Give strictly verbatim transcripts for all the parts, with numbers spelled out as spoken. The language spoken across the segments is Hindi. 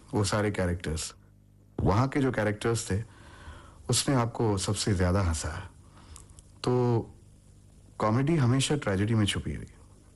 वो सारे कैरेक्टर्स, वहाँ के जो कैरेक्टर्स थे उसने आपको सबसे ज्यादा हंसाया। तो कॉमेडी हमेशा ट्रेजेडी में छुपी हुई,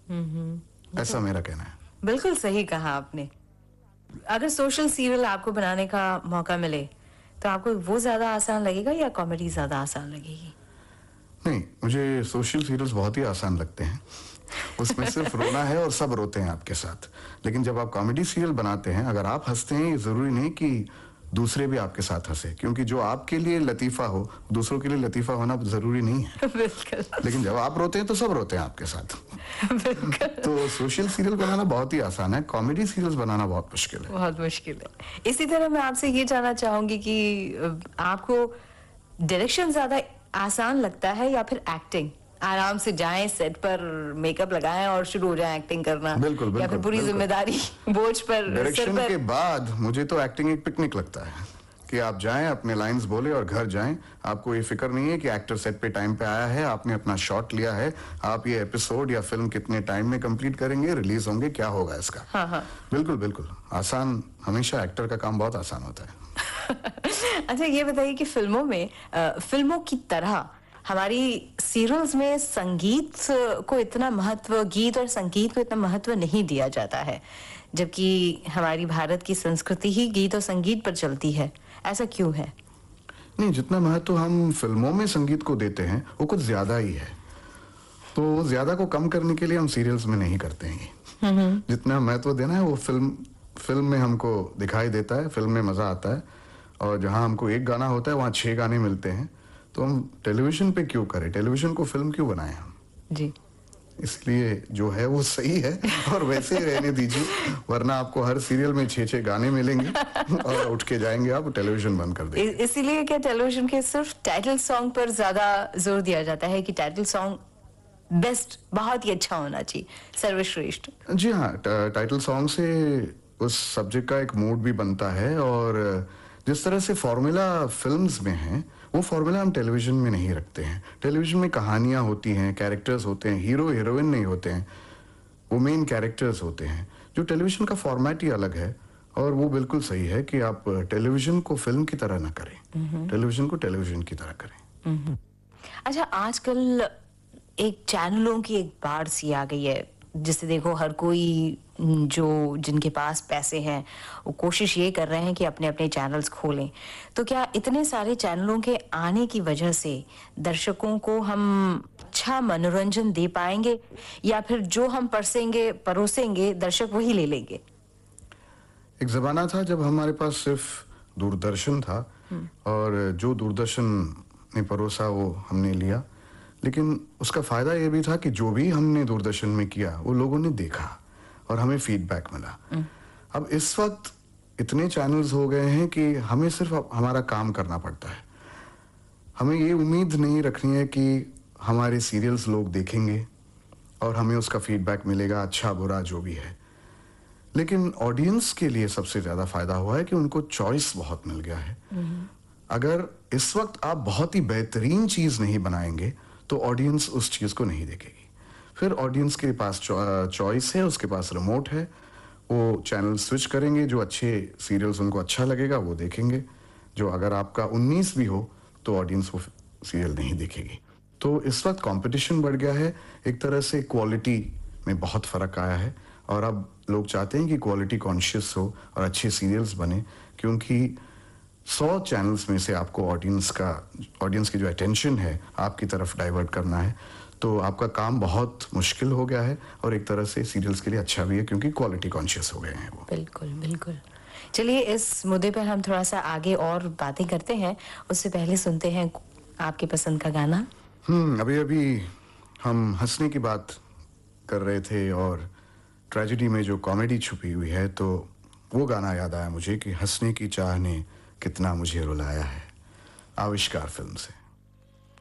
हम्म, ऐसा मेरा कहना है। बिल्कुल सही कहा आपने। अगर सोशल सीरियल आपको बनाने का मौका मिले तो आपको वो ज्यादा आसान लगेगा या कॉमेडी ज्यादा आसान लगेगी? नहीं, मुझे सोशल सीरियल्स बहुत ही आसान लगते हैं। उसमें सिर्फ रोना है और सब रोते हैं आपके साथ। लेकिन जब आप कॉमेडी सीरियल बनाते हैं, अगर आप हंसते हैं, ये जरूरी नहीं कि दूसरे भी आपके साथ हंसे, क्योंकि जो आपके लिए लतीफा हो दूसरों के लिए लतीफा होना जरूरी नहीं है। बिल्कुल। लेकिन जब आप रोते हैं तो सब रोते हैं आपके साथ। बिल्कुल। तो सोशल सीरियल बनाना बहुत ही आसान है, कॉमेडी सीरियल्स बनाना बहुत मुश्किल है। बहुत मुश्किल है। इसी तरह मैं आपसे ये जानना चाहूंगी कि आपको डायरेक्शन ज्यादा आसान लगता है या फिर एक्टिंग? आराम से जाएं सेट पर, मेकअप लगाएं और शुरू हो जाएं एक्टिंग करना। बिल्कुल, बिल्कुल, या फिर पूरी जिम्मेदारी बोझ पर, डायरेक्शन पर... के बाद मुझे तो एक्टिंग एक पिकनिक लगता है कि आप जाएं, अपने लाइंस बोले और घर जाएं। आपको ये फिक्र नहीं है कि एक्टर सेट पे टाइम पे आया है, आपने अपना शॉट लिया है, आप ये एपिसोड या फिल्म कितने टाइम में कंप्लीट करेंगे, रिलीज होंगे, क्या होगा इसका। हाँ हाँ। बिल्कुल बिल्कुल आसान, हमेशा एक्टर का काम बहुत आसान होता है। अच्छा, ये बताइए कि फिल्मों में आ, फिल्मों की तरह हमारी सीरियल्स में संगीत को इतना महत्व, गीत और संगीत को इतना महत्व नहीं दिया जाता है, जबकि हमारी भारत की संस्कृति ही गीत और संगीत पर चलती है। ऐसा क्यों है? नहीं, जितना महत्व हम फिल्मों में संगीत को देते हैं वो कुछ ज्यादा ही है। तो ज्यादा को कम करने के लिए हम सीरियल्स में नहीं करते हैं। जितना महत्व देना है वो फिल्म फिल्म में हमको दिखाई देता है, फिल्म में मजा आता है। और जहां हमको एक गाना होता है वहां छह गाने मिलते हैं। तो हम टेलीविजन पे क्यों करें, टेलीविजन को फिल्म क्यों बनाएं हम? जी, इसलिए जो है वो सही है और वैसे ही रहने दीजिए, वरना आपको हर सीरियल में छह छह गाने मिलेंगे और उठ के जाएंगे आप, टेलीविजन बंद कर देंगे। इसीलिए क्या टेलीविजन के सिर्फ टाइटल सॉन्ग पर ज्यादा जोर दिया जाता है कि टाइटल सॉन्ग बेस्ट, बहुत ही अच्छा होना चाहिए, सर्वश्रेष्ठ? जी हाँ, टाइटल सॉन्ग से उस सब्जेक्ट का एक मूड भी बनता है। और जिस तरह से फॉर्मूला फिल्म्स में है, वो फॉर्मूला हम टेलीविजन में नहीं रखते हैं। टेलीविजन में कहानियां होती हैं, कैरेक्टर्स होते हैं, हीरो हीरोइन नहीं होते हैं, वो मेन कैरेक्टर्स होते हैं। जो टेलीविजन का फॉर्मेट ही अलग है। और वो बिल्कुल सही है कि आप टेलीविजन को फिल्म की तरह ना करें, टेलीविजन को टेलीविजन की तरह करें। अच्छा, आजकल एक चैनलों की एक बाढ़ सी आ गई है, जिससे देखो हर कोई जो जिनके पास पैसे हैं वो कोशिश ये कर रहे हैं कि अपने अपने चैनल्स खोलें। तो क्या इतने सारे चैनलों के आने की वजह से दर्शकों को हम अच्छा मनोरंजन दे पाएंगे, या फिर जो हम परसेंगे परोसेंगे दर्शक वही ले लेंगे? एक जमाना था जब हमारे पास सिर्फ दूरदर्शन था और जो दूरदर्शन ने परोसा वो हमने लिया। लेकिन उसका फायदा ये भी था कि जो भी हमने दूरदर्शन में किया वो लोगों ने देखा और हमें फीडबैक मिला। अब इस वक्त इतने चैनल्स हो गए हैं कि हमें सिर्फ हमारा काम करना पड़ता है। हमें ये उम्मीद नहीं रखनी है कि हमारे सीरियल्स लोग देखेंगे और हमें उसका फीडबैक मिलेगा, अच्छा बुरा जो भी है। लेकिन ऑडियंस के लिए सबसे ज्यादा फायदा हुआ है कि उनको चॉइस बहुत मिल गया है। अगर इस वक्त आप बहुत ही बेहतरीन चीज नहीं बनाएंगे तो ऑडियंस उस चीज को नहीं देखेगी। फिर ऑडियंस के पास चॉइस है, उसके पास रिमोट है, वो चैनल स्विच करेंगे, जो अच्छे सीरियल्स उनको अच्छा लगेगा वो देखेंगे। जो अगर आपका उन्नीस भी हो तो ऑडियंस वो सीरियल नहीं देखेगी। तो इस वक्त कंपटीशन बढ़ गया है, एक तरह से क्वालिटी में बहुत फर्क आया है। और अब लोग चाहते हैं कि क्वालिटी कॉन्शियस हो और अच्छे सीरियल्स बने, क्योंकि सौ चैनल्स में से आपको ऑडियंस का ऑडियंस की जो अटेंशन है आपकी तरफ डाइवर्ट करना है। तो आपका काम बहुत मुश्किल हो गया है और एक तरह से सीरियल्स के लिए अच्छा भी है, क्योंकि क्वालिटी कॉन्शियस हो गए हैं वो। बिल्कुल बिल्कुल। चलिए, इस मुद्दे पर हम थोड़ा सा आगे और बातें करते हैं, उससे पहले सुनते हैं आपकी पसंद का गाना। हम्म अभी अभी हम हंसने की बात कर रहे थे और ट्रेजेडी में जो कॉमेडी छुपी हुई है, तो वो गाना याद आया मुझे कि हंसने की चाह ने कितना मुझे रुलाया है, आविष्कार फिल्म से।